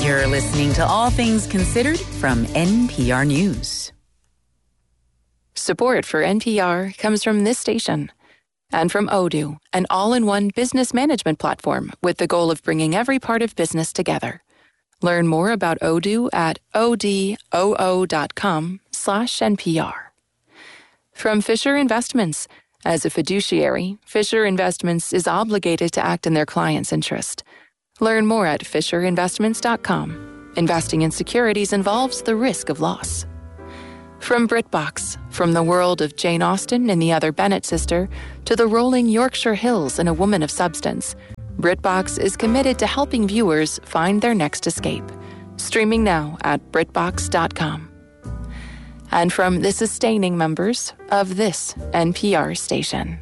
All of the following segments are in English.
You're listening to All Things Considered from NPR News. Support for NPR comes from this station and from Odoo, an all-in-one business management platform with the goal of bringing every part of business together. Learn more about Odoo at odoo.com/NPR. From Fisher Investments. As a fiduciary, Fisher Investments is obligated to act in their client's interest. Learn more at fisherinvestments.com. Investing in securities involves the risk of loss. From BritBox, from the world of Jane Austen and the Other Bennet sister to the rolling Yorkshire Hills and A Woman of Substance, BritBox is committed to helping viewers find their next escape. Streaming now at BritBox.com. And from the sustaining members of this NPR station.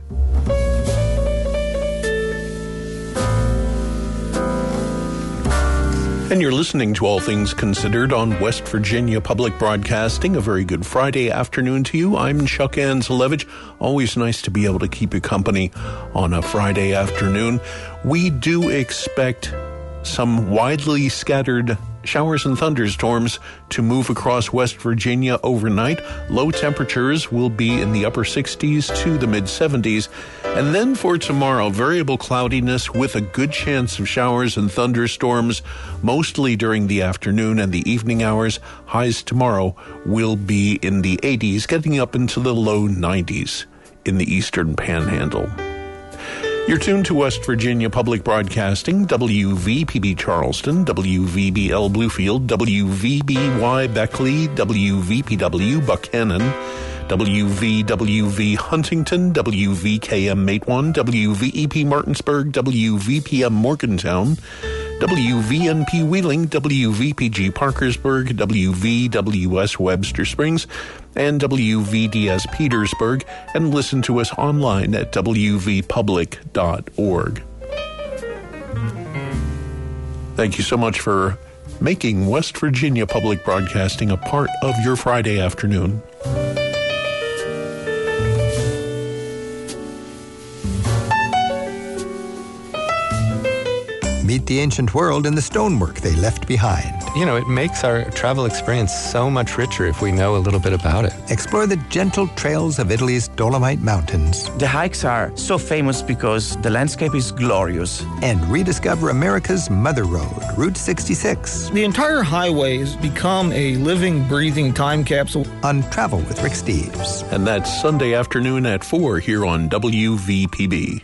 And you're listening to All Things Considered on West Virginia Public Broadcasting. A very good Friday afternoon to you. I'm Chuck Anzelevich. Always nice to be able to keep you company on a Friday afternoon. We do expect some widely scattered showers and thunderstorms to move across West Virginia overnight. Low temperatures will be in the upper 60s to the mid 70s. And then for tomorrow, variable cloudiness with a good chance of showers and thunderstorms, mostly during the afternoon and the evening hours. Highs tomorrow will be in the 80s, getting up into the low 90s in the eastern panhandle. You're tuned to West Virginia Public Broadcasting, WVPB Charleston, WVBL Bluefield, WVBY Beckley, WVPW Buchanan, WVWV Huntington, WVKM Matewan, WVEP Martinsburg, WVPM Morgantown, WVNP Wheeling, WVPG Parkersburg, WVWS Webster Springs, and WVDS Petersburg, and listen to us online at wvpublic.org. Thank you so much for making West Virginia Public Broadcasting a part of your Friday afternoon. Meet the ancient world and the stonework they left behind. You know, it makes our travel experience so much richer if we know a little bit about it. Explore the gentle trails of Italy's Dolomite Mountains. The hikes are so famous because the landscape is glorious. And rediscover America's Mother Road, Route 66. The entire highway has become a living, breathing time capsule. On Travel with Rick Steves. And that's Sunday afternoon at 4 here on WVPB.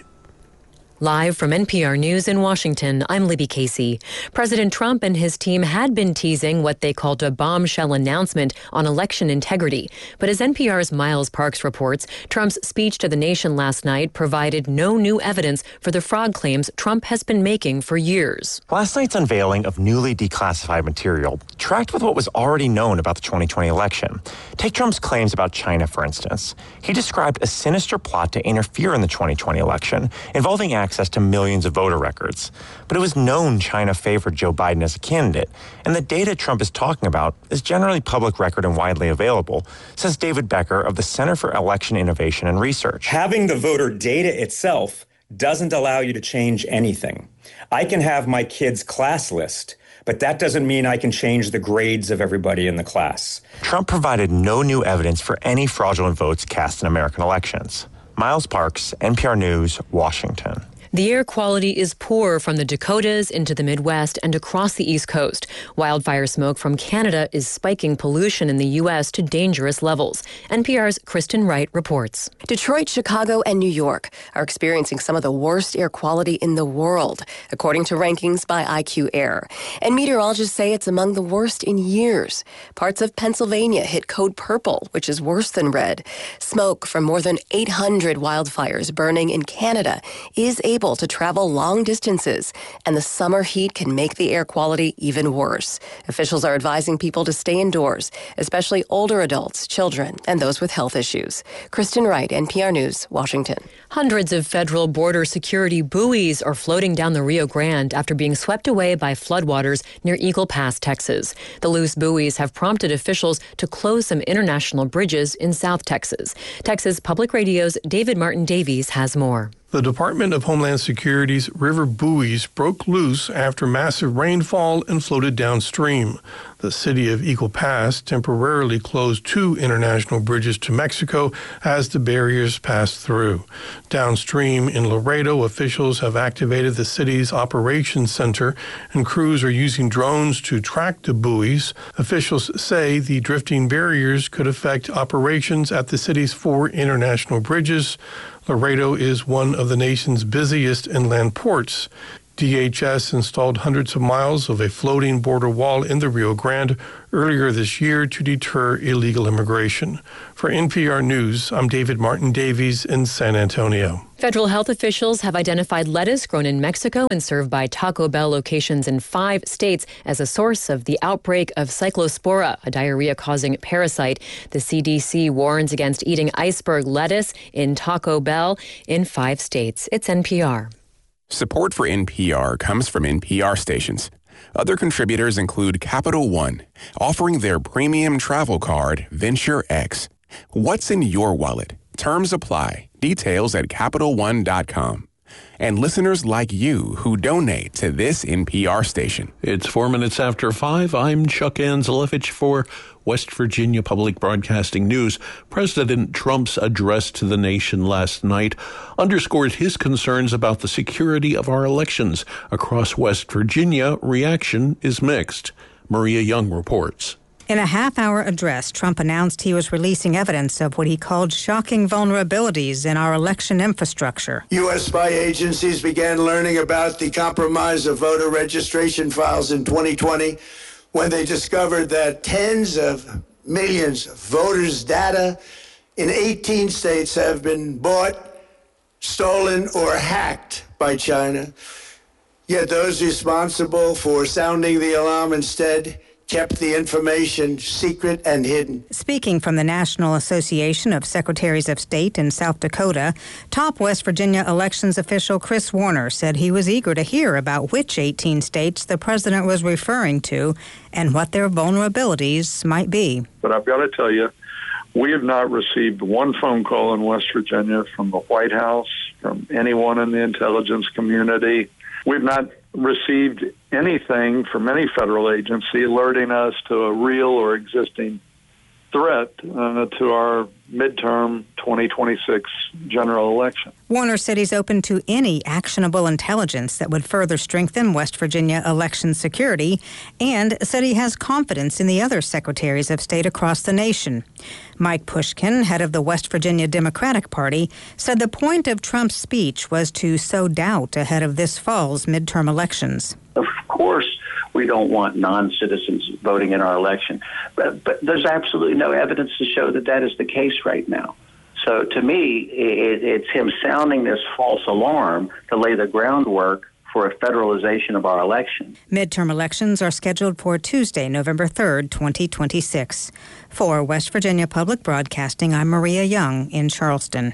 Live from NPR News in Washington, I'm Libby Casey. President Trump and his team had been teasing what they called a bombshell announcement on election integrity. But as NPR's Miles Parks reports, Trump's speech to the nation last night provided no new evidence for the fraud claims Trump has been making for years. Last night's unveiling of newly declassified material tracked with what was already known about the 2020 election. Take Trump's claims about China, for instance. He described a sinister plot to interfere in the 2020 election involving access to millions of voter records. But it was known China favored Joe Biden as a candidate, and the data Trump is talking about is generally public record and widely available, says David Becker of the Center for Election Innovation and Research. Having the voter data itself doesn't allow you to change anything. I can have my kids' class list, but that doesn't mean I can change the grades of everybody in the class. Trump provided no new evidence for any fraudulent votes cast in American elections. Miles Parks, NPR News, Washington. The air quality is poor from the Dakotas into the Midwest and across the East Coast. Wildfire smoke from Canada is spiking pollution in the U.S. to dangerous levels. NPR's Kristen Wright reports. Detroit, Chicago, and New York are experiencing some of the worst air quality in the world, according to rankings by IQ Air. And meteorologists say it's among the worst in years. Parts of Pennsylvania hit code purple, which is worse than red. Smoke from more than 800 wildfires burning in Canada is able to travel long distances, and the summer heat can make the air quality even worse. Officials are advising people to stay indoors, especially older adults, children, and those with health issues. Kristen Wright, NPR News, Washington. Hundreds of federal border security buoys are floating down the Rio Grande after being swept away by floodwaters near Eagle Pass, Texas. The loose buoys have prompted officials to close some international bridges in South Texas. Texas Public Radio's David Martin Davies has more. The Department of Homeland Security's river buoys broke loose after massive rainfall and floated downstream. The city of Eagle Pass temporarily closed 2 international bridges to Mexico as the barriers passed through. Downstream in Laredo, officials have activated the city's operations center, and crews are using drones to track the buoys. Officials say the drifting barriers could affect operations at the city's 4 international bridges. Laredo is one of the nation's busiest inland ports. DHS installed hundreds of miles of a floating border wall in the Rio Grande earlier this year to deter illegal immigration. For NPR News, I'm David Martin Davies in San Antonio. Federal health officials have identified lettuce grown in Mexico and served by Taco Bell locations in 5 states as a source of the outbreak of Cyclospora, a diarrhea-causing parasite. The CDC warns against eating iceberg lettuce in Taco Bell in 5 states. It's NPR. Support for NPR comes from NPR stations. Other contributors include Capital One, offering their premium travel card, Venture X. What's in your wallet? Terms apply. Details at CapitalOne.com. And listeners like you who donate to this NPR station. It's 4 minutes after 5. I'm Chuck Anzelevich for West Virginia Public Broadcasting News. President Trump's address to the nation last night underscored his concerns about the security of our elections. Across West Virginia, reaction is mixed. Maria Young reports. In a half-hour address, Trump announced he was releasing evidence of what he called shocking vulnerabilities in our election infrastructure. U.S. spy agencies began learning about the compromise of voter registration files in 2020 when they discovered that tens of millions of voters' data in 18 states have been bought, stolen, or hacked by China. Yet those responsible for sounding the alarm instead kept the information secret and hidden. Speaking from the National Association of Secretaries of State in South Dakota, top West Virginia elections official Chris Warner said he was eager to hear about which 18 states the president was referring to and what their vulnerabilities might be. But I've got to tell you, we have not received one phone call in West Virginia from the White House, from anyone in the intelligence community. We've not received anything from any federal agency alerting us to a real or existing threat to our midterm 2026 general election. Warner said he's open to any actionable intelligence that would further strengthen West Virginia election security, and said he has confidence in the other secretaries of state across the nation. Mike Pushkin, head of the West Virginia Democratic Party, said the point of Trump's speech was to sow doubt ahead of this fall's midterm elections. Of course, we don't want non-citizens voting in our election, but there's absolutely no evidence to show that that is the case right now. So to me, it's him sounding this false alarm to lay the groundwork for a federalization of our election. Midterm elections are scheduled for Tuesday, November 3rd, 2026. For West Virginia Public Broadcasting, I'm Maria Young in Charleston.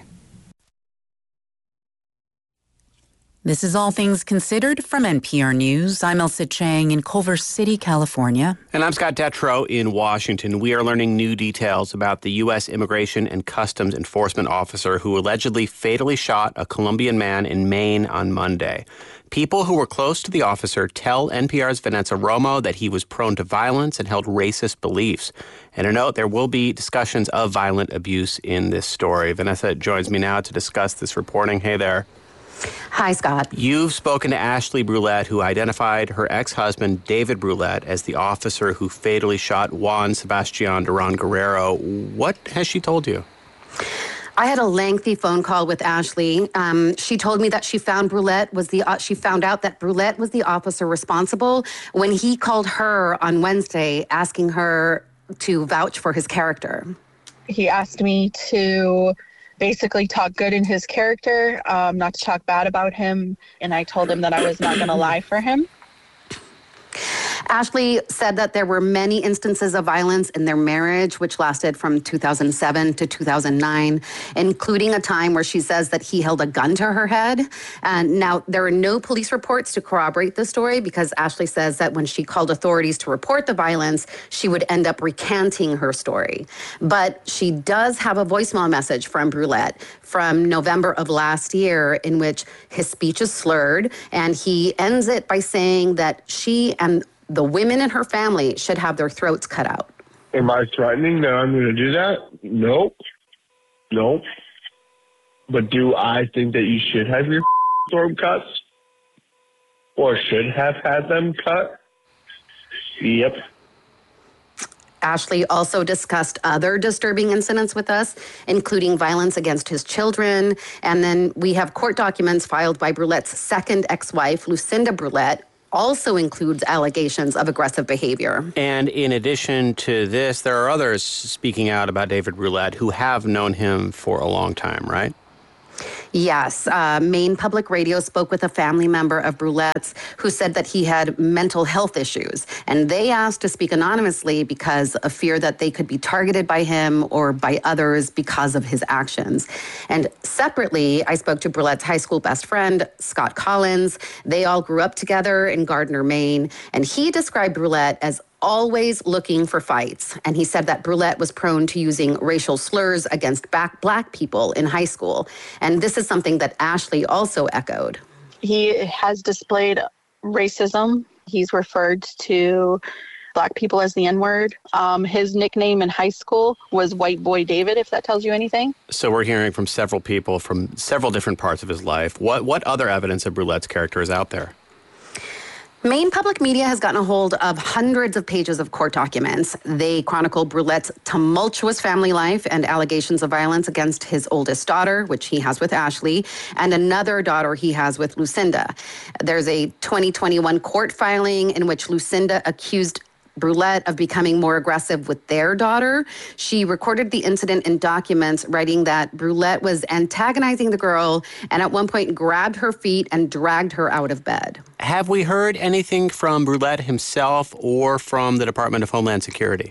This is All Things Considered from NPR News. I'm Elsa Chang in Culver City, California. And I'm Scott Detrow in Washington. We are learning new details about the U.S. Immigration and Customs Enforcement officer who allegedly fatally shot a Colombian man in Maine on Monday. People who were close to the officer tell NPR's Vanessa Romo that he was prone to violence and held racist beliefs. And a note, there will be discussions of violent abuse in this story. Vanessa joins me now to discuss this reporting. Hey there. Hi, Scott. You've spoken to Ashley Brulette, who identified her ex-husband, David Brulette, as the officer who fatally shot Juan Sebastian Duran Guerrero. What has she told you? I had a lengthy phone call with Ashley. She told me that she found she found out that Brulette was the officer responsible when he called her on Wednesday asking her to vouch for his character. He asked me to basically talk good in his character, not to talk bad about him, and I told him that I was not going to lie for him. Ashley said that there were many instances of violence in their marriage, which lasted from 2007 to 2009, including a time where she says that he held a gun to her head. And now, there are no police reports to corroborate the story because Ashley says that when she called authorities to report the violence, she would end up recanting her story. But she does have a voicemail message from Brulette from November of last year in which his speech is slurred, and he ends it by saying that she and the women in her family should have their throats cut out. Am I threatening that I'm going to do that? Nope. But do I think that you should have your throat cuts? Or should have had them cut? Yep. Ashley also discussed other disturbing incidents with us, including violence against his children. And then we have court documents filed by Brulette's second ex-wife, Lucinda Brulette, also includes allegations of aggressive behavior. And in addition to this, there are others speaking out about David Brulette who have known him for a long time, right? Yes. Maine Public Radio spoke with a family member of Brulette's who said that he had mental health issues. And they asked to speak anonymously because of fear that they could be targeted by him or by others because of his actions. And separately, I spoke to Brulette's high school best friend, Scott Collins. They all grew up together in Gardner, Maine. And he described Brulette as always looking for fights. And he said that Brulette was prone to using racial slurs against black people in high school. And this is something that Ashley also echoed. He has displayed racism. He's referred to Black people as the N-word. His nickname in high school was White Boy David, if that tells you anything. So we're hearing from several people from several different parts of his life. What other evidence of Brulette's character is out there? Maine Public Media has gotten a hold of hundreds of pages of court documents. They chronicle Brulette's tumultuous family life and allegations of violence against his oldest daughter, which he has with Ashley, and another daughter he has with Lucinda. There's a 2021 court filing in which Lucinda accused Brulette of becoming more aggressive with their daughter. She recorded the incident in documents, writing that Brulette was antagonizing the girl and at one point grabbed her feet and dragged her out of bed. Have we heard anything from Brulette himself or from the Department of Homeland Security?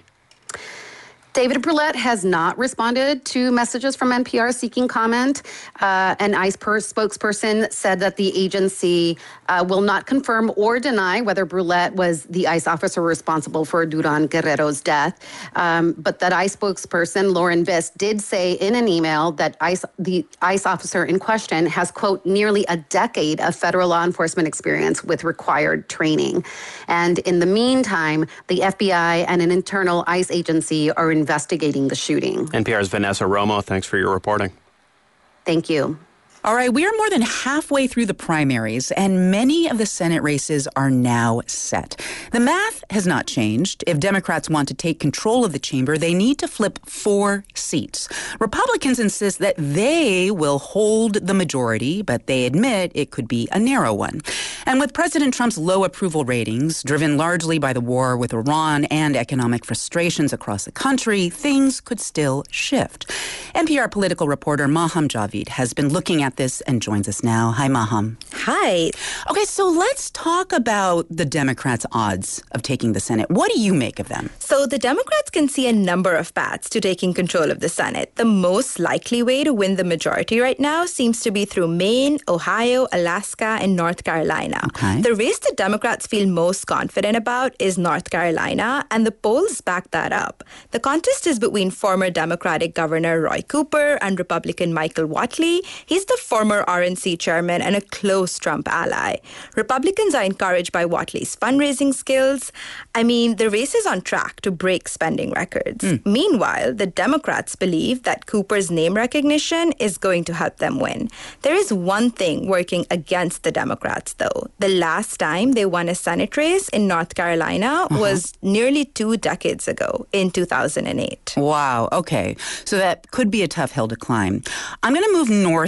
David Brulette has not responded to messages from NPR seeking comment. An ICE spokesperson said that the agency will not confirm or deny whether Brulette was the ICE officer responsible for Duran Guerrero's death. But that ICE spokesperson, Lauren Viss, did say in an email that the ICE officer in question has, quote, nearly a decade of federal law enforcement experience with required training. And in the meantime, the FBI and an internal ICE agency are investigating the shooting. NPR's Vanessa Romo, thanks for your reporting. Thank you. All right, we are more than halfway through the primaries, and many of the Senate races are now set. The math has not changed. If Democrats want to take control of the chamber, they need to flip 4 seats. Republicans insist that they will hold the majority, but they admit it could be a narrow one. And with President Trump's low approval ratings, driven largely by the war with Iran and economic frustrations across the country, things could still shift. NPR political reporter Maham Javid has been looking at this and joins us now. Hi, Maham. Hi. Okay, so let's talk about the Democrats' odds of taking the Senate. What do you make of them? So the Democrats can see a number of paths to taking control of the Senate. The most likely way to win the majority right now seems to be through Maine, Ohio, Alaska, and North Carolina. Okay. The race that Democrats feel most confident about is North Carolina, and the polls back that up. The contest is between former Democratic Governor Roy Cooper and Republican Michael Whatley. He's the former RNC chairman and a close Trump ally. Republicans are encouraged by Whatley's fundraising skills. I mean, the race is on track to break spending records. Meanwhile, the Democrats believe that Cooper's name recognition is going to help them win. There is one thing working against the Democrats, though. The last time they won a Senate race in North Carolina was nearly 2 decades ago, in 2008. Wow, okay. So that could be a tough hill to climb. I'm going to move north now because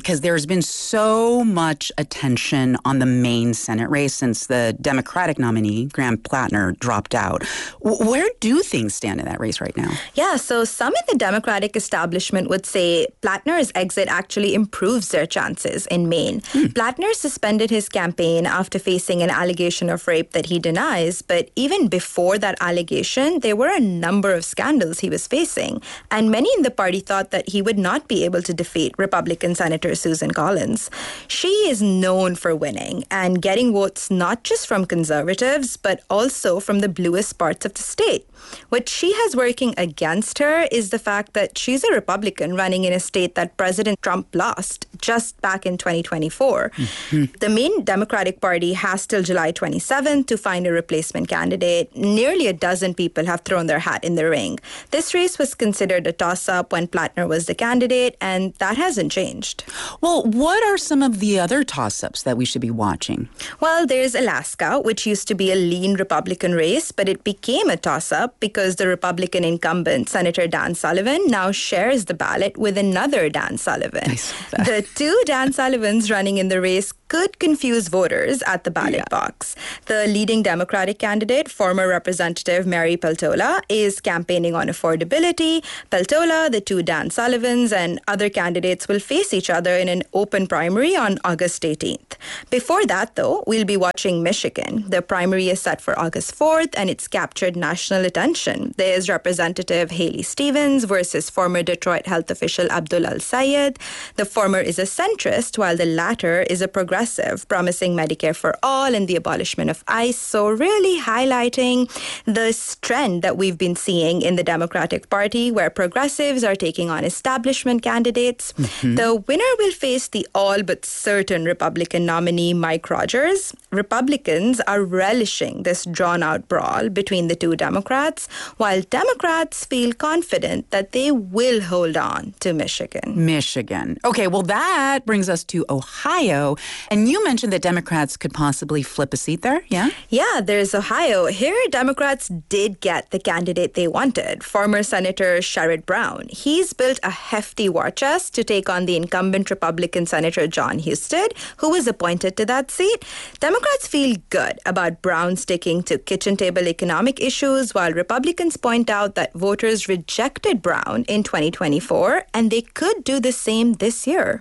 because there's been so much attention on the main Senate race since the Democratic nominee, Graham Plattner, dropped out. Where do things stand in that race right now? Yeah, so some in the Democratic establishment would say Plattner's exit actually improves their chances in Maine. Plattner suspended his campaign after facing an allegation of rape that he denies, but even before that allegation, there were a number of scandals he was facing, and many in the party thought that he would not be able to defeat Republican Senator Susan Collins. She is known for winning and getting votes not just from conservatives, but also from the bluest parts of the state. What she has working against her is the fact that she's a Republican running in a state that President Trump lost just back in 2024. The Maine Democratic Party has till July 27th to find a replacement candidate. Nearly a dozen people have thrown their hat in the ring. This race was considered a toss-up when Plattner was the candidate, and that hasn't changed. Well, what are some of the other toss-ups that we should be watching? Well, there's Alaska, which used to be a lean Republican race, but it became a toss-up because the Republican incumbent, Senator Dan Sullivan, now shares the ballot with another Dan Sullivan. The two Dan Sullivans running in the race could confuse voters at the ballot box. The leading Democratic candidate, former Representative Mary Peltola, is campaigning on affordability. Peltola, the two Dan Sullivans, and other candidates will face each other in an open primary on August 18th. Before that, though, we'll be watching Michigan. The primary is set for August 4th, and it's captured national attention. There's Representative Haley Stevens versus former Detroit health official Abdul Al-Sayed. The former is a centrist, while the latter is a progressive, promising Medicare for all and the abolishment of ICE. So really highlighting this trend that we've been seeing in the Democratic Party, where progressives are taking on establishment candidates. The winner will face the all but certain Republican nominee, Mike Rogers. Republicans are relishing this drawn-out brawl between the two Democrats, while Democrats feel confident that they will hold on to Michigan. Okay, well, that brings us to Ohio. And you mentioned that Democrats could possibly flip a seat there, yeah? Yeah, there's Ohio. Here, Democrats did get the candidate they wanted, former Senator Sherrod Brown. He's built a hefty war chest to take on the incumbent Republican Senator John Husted, who was appointed to that seat. Democrats feel good about Brown sticking to kitchen table economic issues, while Republicans point out that voters rejected Brown in 2024, and they could do the same this year.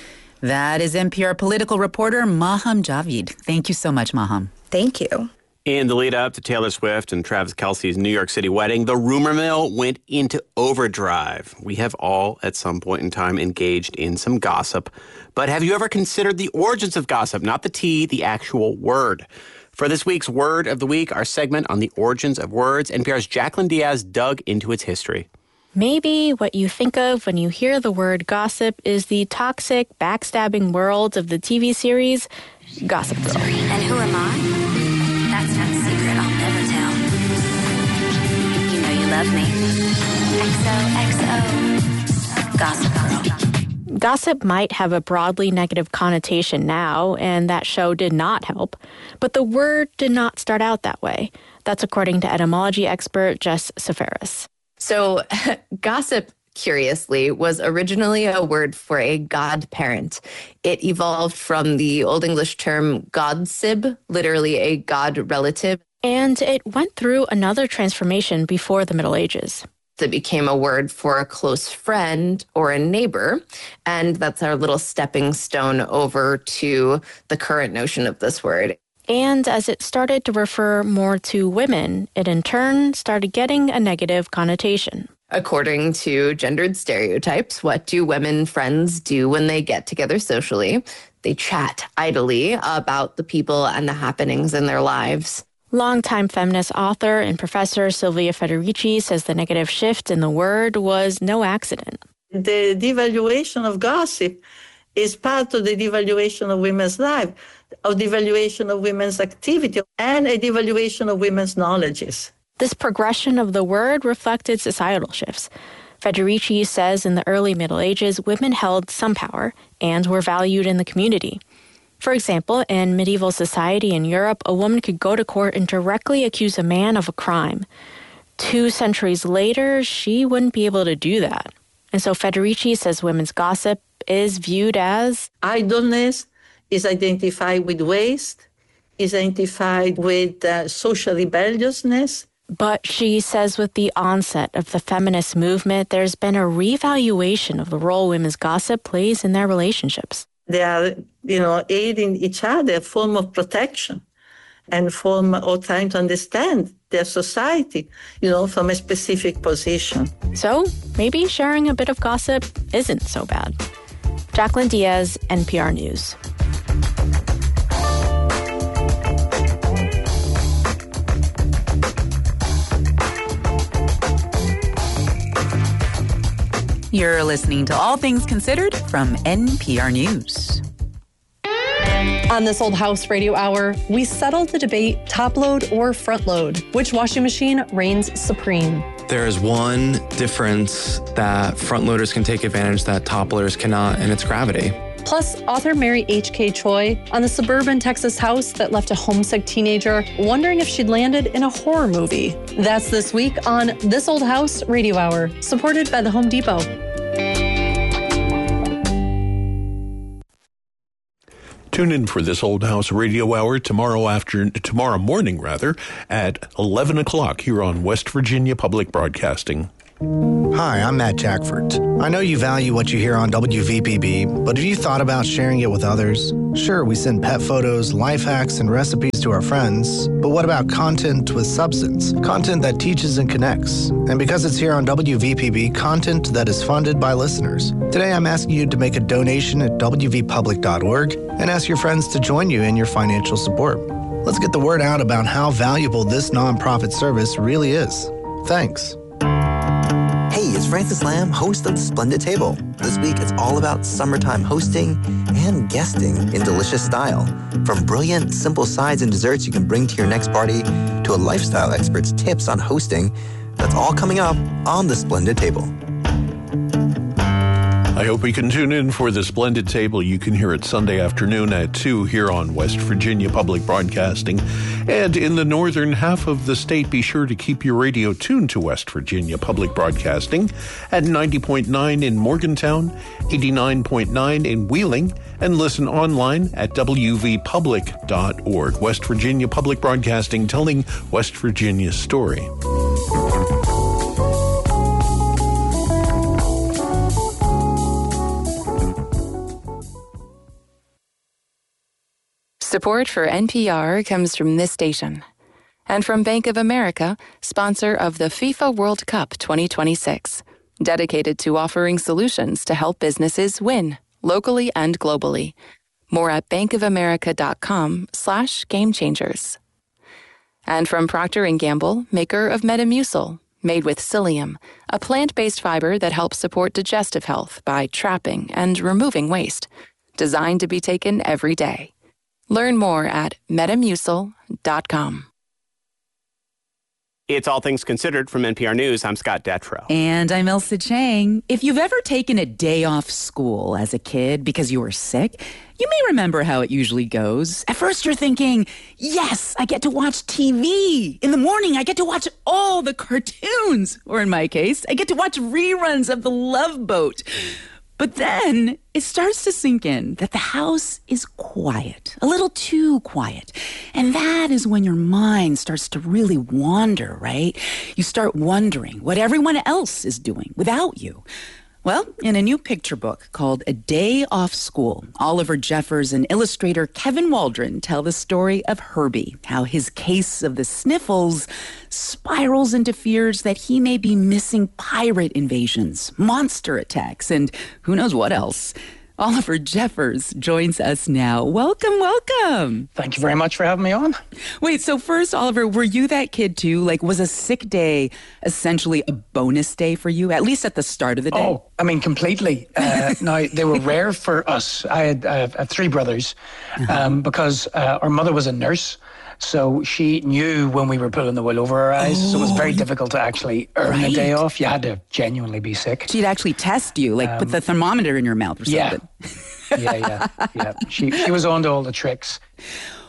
That is NPR political reporter Maham Javid. Thank you so much, Maham. Thank you. In the lead up to Taylor Swift and Travis Kelce's New York City wedding, the rumor mill went into overdrive. We have all, at some point in time, engaged in some gossip. But have you ever considered the origins of gossip? Not the tea, the actual word. For this week's Word of the Week, our segment on the origins of words, NPR's Jacqueline Diaz dug into its history. Maybe what you think of when you hear the word gossip is the toxic, backstabbing world of the TV series Gossip Girl. And who am I? That's not a secret I'll never tell. You know you love me. XOXO. Gossip Girl. Gossip might have a broadly negative connotation now, and that show did not help. But the word did not start out that way. That's according to etymology expert Jess Seferis. So gossip, curiously, was originally a word for a godparent. It evolved from the Old English term godsib, literally a god relative. And it went through another transformation before the Middle Ages. It became a word for a close friend or a neighbor, and that's our little stepping stone over to the current notion of this word. And as it started to refer more to women, it in turn started getting a negative connotation. According to gendered stereotypes, what do women friends do when they get together socially? They chat idly about the people and the happenings in their lives. Longtime feminist author and professor Silvia Federici says the negative shift in the word was no accident. The devaluation of gossip is part of the devaluation of women's life, of devaluation of women's activity, and a devaluation of women's knowledges. This progression of the word reflected societal shifts. Federici says in the early Middle Ages, women held some power and were valued in the community. For example, in medieval society in Europe, a woman could go to court and directly accuse a man of a crime. 2 centuries later, she wouldn't be able to do that. And so Federici says women's gossip is viewed as idleness, is identified with waste, is identified with social rebelliousness. But she says with the onset of the feminist movement, there's been a reevaluation of the role women's gossip plays in their relationships. They are, aiding each other, a form of protection and form of trying to understand their society, from a specific position. So maybe sharing a bit of gossip isn't so bad. Jacqueline Diaz, NPR News. You're listening to All Things Considered from NPR News. On This Old House Radio Hour, we settle the debate top load or front load. Which washing machine reigns supreme? There is one difference that front loaders can take advantage that top loaders cannot, and it's gravity. Plus, author Mary H.K. Choi on the suburban Texas house that left a homesick teenager wondering if she'd landed in a horror movie. That's this week on This Old House Radio Hour, supported by the Home Depot. Tune in for This Old House Radio Hour tomorrow morning at 11 o'clock here on West Virginia Public Broadcasting. Hi, I'm Matt Jackford. I know you value what you hear on WVPB, but have you thought about sharing it with others? Sure, we send pet photos, life hacks, and recipes to our friends, but what about content with substance? Content that teaches and connects. And because it's here on WVPB, content that is funded by listeners. Today, I'm asking you to make a donation at wvpublic.org and ask your friends to join you in your financial support. Let's get the word out about how valuable this nonprofit service really is. Thanks. Hey, it's Francis Lamb, host of The Splendid Table. This week, it's all about summertime hosting and guesting in delicious style. From brilliant, simple sides and desserts you can bring to your next party to a lifestyle expert's tips on hosting. That's all coming up on The Splendid Table. I hope you can tune in for The Splendid Table. You can hear it Sunday afternoon at 2 here on West Virginia Public Broadcasting. And in the northern half of the state, be sure to keep your radio tuned to West Virginia Public Broadcasting at 90.9 in Morgantown, 89.9 in Wheeling, and listen online at wvpublic.org. West Virginia Public Broadcasting, telling West Virginia's story. Support for NPR comes from this station and from Bank of America, sponsor of the FIFA World Cup 2026, dedicated to offering solutions to help businesses win locally and globally. More at bankofamerica.com/gamechangers. And from Procter & Gamble, maker of Metamucil, made with psyllium, a plant-based fiber that helps support digestive health by trapping and removing waste, designed to be taken every day. Learn more at Metamucil.com. It's All Things Considered from NPR News. I'm Scott Detrow. And I'm Elsa Chang. If you've ever taken a day off school as a kid because you were sick, you may remember how it usually goes. At first you're thinking, yes, I get to watch TV. In the morning, I get to watch all the cartoons. Or in my case, I get to watch reruns of The Love Boat. But then it starts to sink in that the house is quiet, a little too quiet. And that is when your mind starts to really wander, right? You start wondering what everyone else is doing without you. Well, in a new picture book called A Day Off School, Oliver Jeffers and illustrator Kevin Waldron tell the story of Herbie, how his case of the sniffles spirals into fears that he may be missing pirate invasions, monster attacks, and who knows what else. Oliver Jeffers joins us now. Welcome, welcome. Thank you very much for having me on. Wait, so first, Oliver, were you that kid too? Like, was a sick day essentially a bonus day for you, at least at the start of the day? Oh, I mean, completely. Now, they were rare for us. I had three brothers because our mother was a nurse. So she knew when we were pulling the wool over our eyes. So it was very difficult to actually earn a day off. You had to genuinely be sick. She'd actually test you, like put the thermometer in your mouth or something. Yeah. She was on to all the tricks.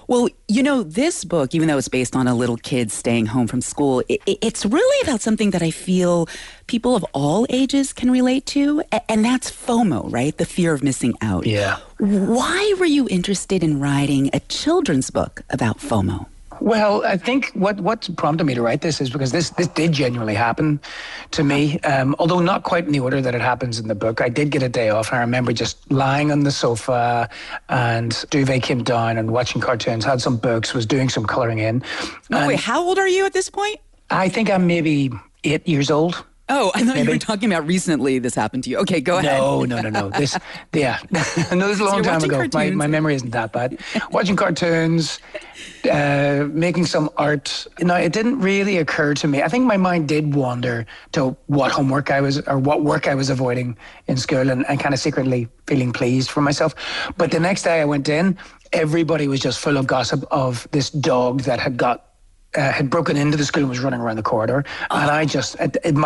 Well, you know, this book, even though it's based on a little kid staying home from school, it's really about something that I feel people of all ages can relate to, and that's FOMO, right? The fear of missing out. Yeah. Why were you interested in writing a children's book about FOMO? Well, I think what prompted me to write this is because this did genuinely happen to me, although not quite in the order that it happens in the book. I did get a day off, and I remember just lying on the sofa, and duvet came down and watching cartoons, had some books, was doing some colouring in. Oh, wait, how old are you at this point? I think I'm maybe 8 years old. Oh, I thought you were talking about recently this happened to you. Okay, go ahead. No. This is a long time ago. My memory isn't that bad. Watching cartoons, making some art. It didn't really occur to me. I think my mind did wander to what work I was avoiding in school and kind of secretly feeling pleased for myself. But the next day I went in, everybody was just full of gossip of this dog that had broken into the school and was running around the corridor. And I just,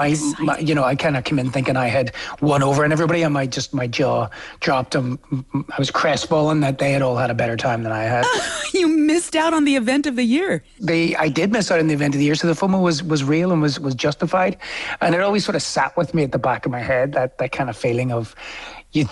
I kind of came in thinking I had won over and everybody, and my jaw dropped. I was crestfallen that they had all had a better time than I had. You missed out on the event of the year. I did miss out on the event of the year, so the FOMO was real and was justified. And it always sort of sat with me at the back of my head, that kind of feeling of, you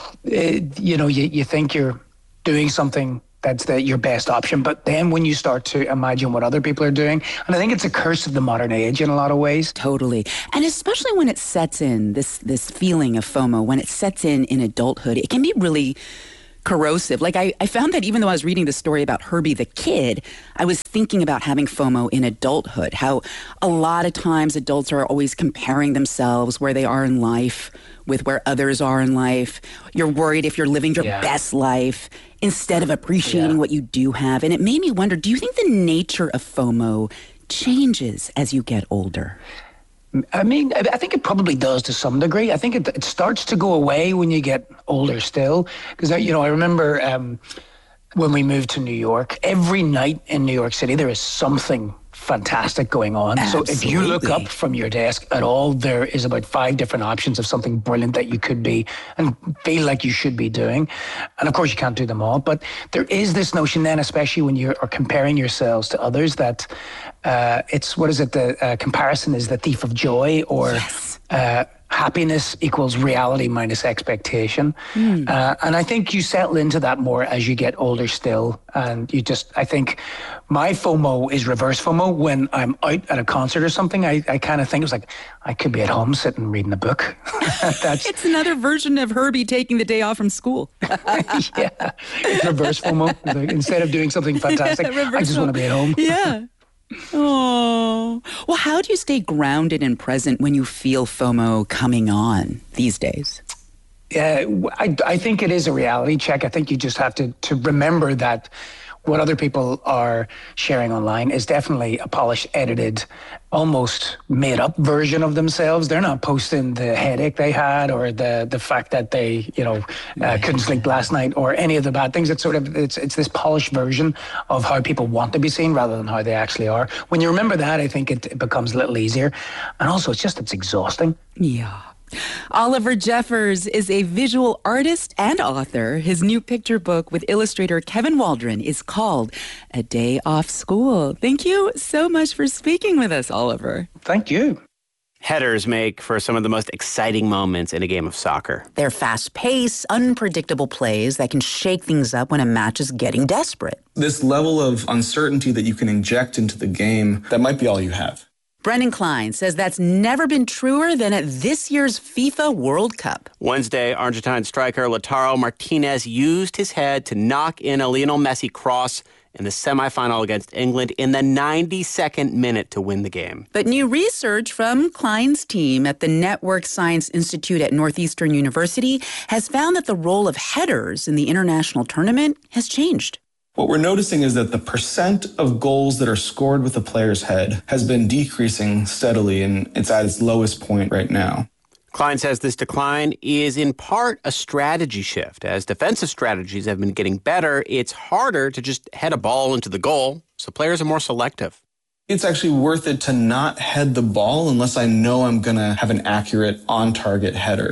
think you're doing something that's your best option. But then when you start to imagine what other people are doing, and I think it's a curse of the modern age in a lot of ways. Totally. And especially when it sets in, this feeling of FOMO, when it sets in adulthood, it can be really corrosive. Like I found that even though I was reading the story about Herbie the kid, I was thinking about having FOMO in adulthood, how a lot of times adults are always comparing themselves where they are in life with where others are in life. You're worried if you're living your best life instead of appreciating what you do have. And it made me wonder, do you think the nature of FOMO changes as you get older? I mean, I think it probably does to some degree. I think it starts to go away when you get older still. Because, I remember when we moved to New York, every night in New York City, there is something fantastic going on. Absolutely. So if you look up from your desk at all, there is about 5 different options of something brilliant that you could be and feel like you should be doing. And of course, you can't do them all. But there is this notion then, especially when you are comparing yourselves to others, that the comparison is the thief of joy, or happiness equals reality minus expectation. And I think you settle into that more as you get older still. And I think my FOMO is reverse FOMO. When I'm out at a concert or something, I kind of think it's like, I could be at home sitting reading a book. It's another version of Herbie taking the day off from school. It's reverse FOMO. Instead of doing something fantastic, I just want to be at home. Yeah. Oh, well, how do you stay grounded and present when you feel FOMO coming on these days? I think it is a reality check. I think you just have to remember that what other people are sharing online is definitely a polished, edited, almost made-up version of themselves. They're not posting the headache they had or the fact that they, couldn't sleep last night or any of the bad things. It's it's this polished version of how people want to be seen rather than how they actually are. When you remember that, I think it becomes a little easier. And also, it's exhausting. Yeah. Oliver Jeffers is a visual artist and author. His new picture book with illustrator Kevin Waldron is called A Day Off School. Thank you so much for speaking with us, Oliver. Thank you. Headers make for some of the most exciting moments in a game of soccer. They're fast-paced, unpredictable plays that can shake things up when a match is getting desperate. This level of uncertainty that you can inject into the game, that might be all you have. Brendan Klein says that's never been truer than at this year's FIFA World Cup. Wednesday, Argentine striker Lautaro Martinez used his head to knock in a Lionel Messi cross in the semifinal against England in the 92nd minute to win the game. But new research from Klein's team at the Network Science Institute at Northeastern University has found that the role of headers in the international tournament has changed. What we're noticing is that the percent of goals that are scored with a player's head has been decreasing steadily, and it's at its lowest point right now. Klein says this decline is in part a strategy shift. As defensive strategies have been getting better, it's harder to just head a ball into the goal, so players are more selective. It's actually worth it to not head the ball unless I know I'm going to have an accurate on-target header.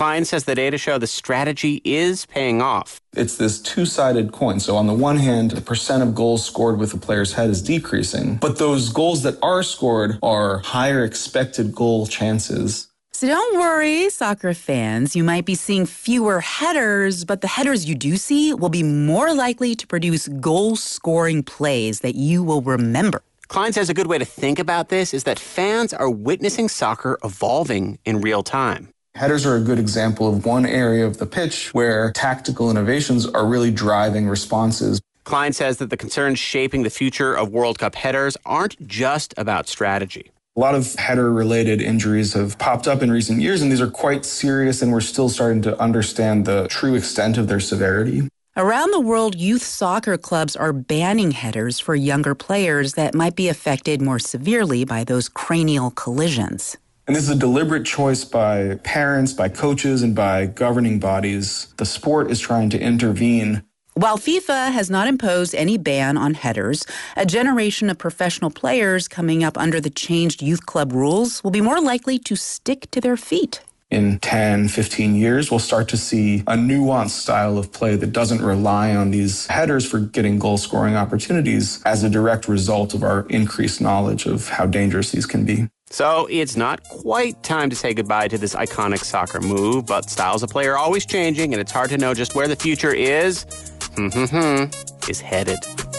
Klein says the data show the strategy is paying off. It's this two-sided coin. So on the one hand, the percent of goals scored with the player's head is decreasing, but those goals that are scored are higher expected goal chances. So don't worry, soccer fans. You might be seeing fewer headers, but the headers you do see will be more likely to produce goal-scoring plays that you will remember. Klein says a good way to think about this is that fans are witnessing soccer evolving in real time. Headers are a good example of one area of the pitch where tactical innovations are really driving responses. Klein says that the concerns shaping the future of World Cup headers aren't just about strategy. A lot of header-related injuries have popped up in recent years, and these are quite serious, and we're still starting to understand the true extent of their severity. Around the world, youth soccer clubs are banning headers for younger players that might be affected more severely by those cranial collisions. And this is a deliberate choice by parents, by coaches, and by governing bodies. The sport is trying to intervene. While FIFA has not imposed any ban on headers, a generation of professional players coming up under the changed youth club rules will be more likely to stick to their feet. In 10, 15 years, we'll start to see a nuanced style of play that doesn't rely on these headers for getting goal-scoring opportunities as a direct result of our increased knowledge of how dangerous these can be. So it's not quite time to say goodbye to this iconic soccer move, but styles of play are always changing, and it's hard to know just where the future is headed.